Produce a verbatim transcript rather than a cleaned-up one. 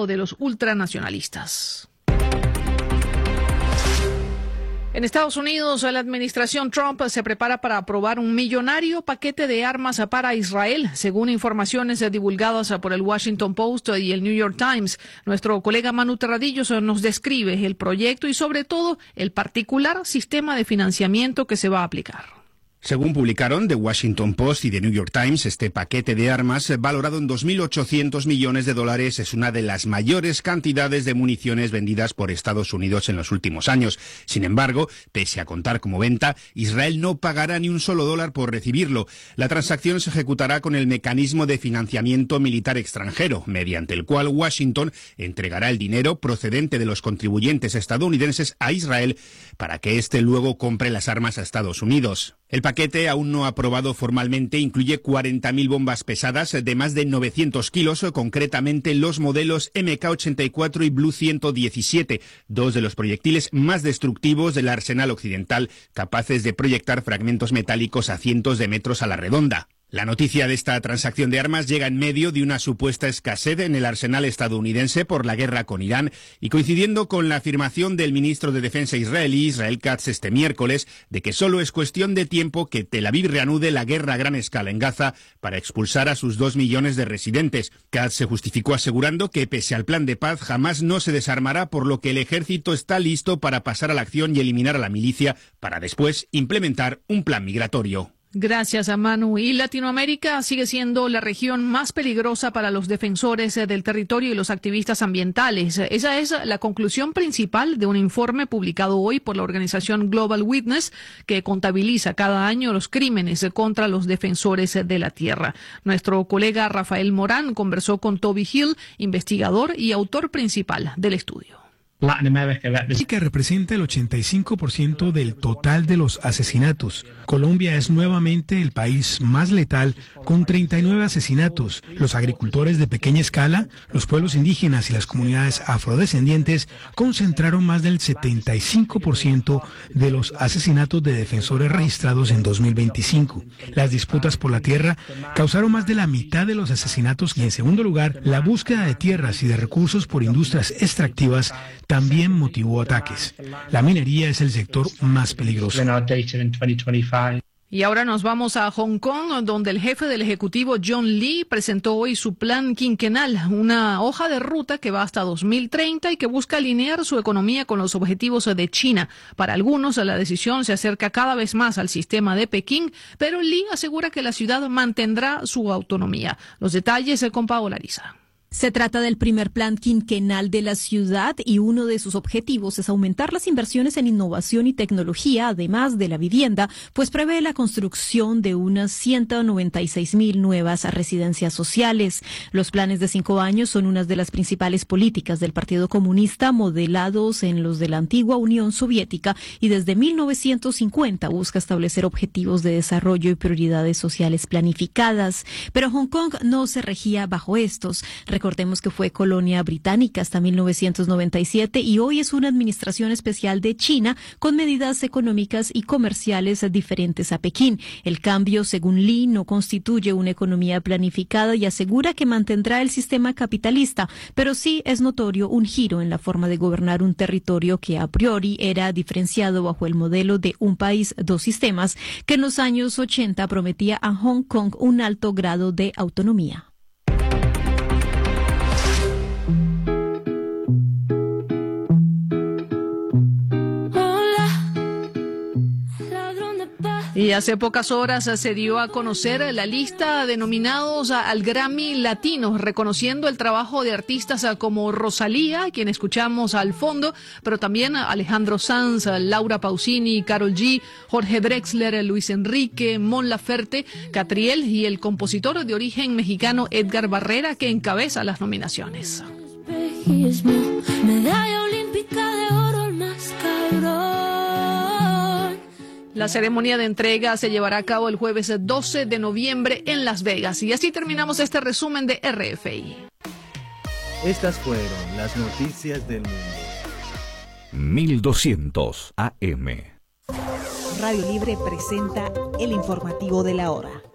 lado de los ultranacionalistas. En Estados Unidos, la administración Trump se prepara para aprobar un millonario paquete de armas para Israel, según informaciones divulgadas por el Washington Post y el New York Times. Nuestro colega Manu Terradillos nos describe el proyecto y, sobre todo, el particular sistema de financiamiento que se va a aplicar. Según publicaron The Washington Post y The New York Times, este paquete de armas, valorado en dos mil ochocientos millones de dólares, es una de las mayores cantidades de municiones vendidas por Estados Unidos en los últimos años. Sin embargo, pese a contar como venta, Israel no pagará ni un solo dólar por recibirlo. La transacción se ejecutará con el mecanismo de financiamiento militar extranjero, mediante el cual Washington entregará el dinero procedente de los contribuyentes estadounidenses a Israel para que éste luego compre las armas a Estados Unidos. El paquete, aún no aprobado formalmente, incluye cuarenta mil bombas pesadas de más de novecientos kilos, concretamente los modelos M K ochenta y cuatro y Blue ciento diecisiete, dos de los proyectiles más destructivos del arsenal occidental, capaces de proyectar fragmentos metálicos a cientos de metros a la redonda. La noticia de esta transacción de armas llega en medio de una supuesta escasez en el arsenal estadounidense por la guerra con Irán y coincidiendo con la afirmación del ministro de Defensa israelí, Israel Katz, este miércoles, de que solo es cuestión de tiempo que Tel Aviv reanude la guerra a gran escala en Gaza para expulsar a sus dos millones de residentes. Katz se justificó asegurando que pese al plan de paz, Hamás no se desarmará, por lo que el ejército está listo para pasar a la acción y eliminar a la milicia para después implementar un plan migratorio. Gracias a Manu. Y Latinoamérica sigue siendo la región más peligrosa para los defensores del territorio y los activistas ambientales. Esa es la conclusión principal de un informe publicado hoy por la organización Global Witness, que contabiliza cada año los crímenes contra los defensores de la tierra. Nuestro colega Rafael Morán conversó con Toby Hill, investigador y autor principal del estudio. América representa el ochenta y cinco por ciento del total de los asesinatos. Colombia es nuevamente el país más letal, con treinta y nueve asesinatos. Los agricultores de pequeña escala, los pueblos indígenas y las comunidades afrodescendientes concentraron más del setenta y cinco por ciento de los asesinatos de defensores registrados en dos mil veinticinco. Las disputas por la tierra causaron más de la mitad de los asesinatos y, en segundo lugar, la búsqueda de tierras y de recursos por industrias extractivas también motivó ataques. La minería es el sector más peligroso. Y ahora nos vamos a Hong Kong, donde el jefe del Ejecutivo, John Lee, presentó hoy su plan quinquenal, una hoja de ruta que va hasta dos mil treinta y que busca alinear su economía con los objetivos de China. Para algunos, la decisión se acerca cada vez más al sistema de Pekín, pero Lee asegura que la ciudad mantendrá su autonomía. Los detalles con Paola Ariza. Se trata del primer plan quinquenal de la ciudad y uno de sus objetivos es aumentar las inversiones en innovación y tecnología, además de la vivienda, pues prevé la construcción de unas ciento noventa y seis mil nuevas residencias sociales. Los planes de cinco años son una de las principales políticas del Partido Comunista, modelados en los de la antigua Unión Soviética, y desde mil novecientos cincuenta busca establecer objetivos de desarrollo y prioridades sociales planificadas. Pero Hong Kong no se regía bajo estos. Recordemos que fue colonia británica hasta mil novecientos noventa y siete y hoy es una administración especial de China con medidas económicas y comerciales diferentes a Pekín. El cambio, según Lee, no constituye una economía planificada y asegura que mantendrá el sistema capitalista, pero sí es notorio un giro en la forma de gobernar un territorio que a priori era diferenciado bajo el modelo de un país, dos sistemas, que en los años ochenta prometía a Hong Kong un alto grado de autonomía. Y hace pocas horas se dio a conocer la lista de nominados al Grammy Latino, reconociendo el trabajo de artistas como Rosalía, quien escuchamos al fondo, pero también Alejandro Sanz, Laura Pausini, Karol G, Jorge Drexler, Luis Enrique, Mon Laferte, Catriel y el compositor de origen mexicano Edgar Barrera, que encabeza las nominaciones. Medalla olímpica de oro, el más cabrón. La ceremonia de entrega se llevará a cabo el jueves doce de noviembre en Las Vegas. Y así terminamos este resumen de R F I. Estas fueron las noticias del mundo. mil doscientos A M. Radio Libre presenta el informativo de la hora.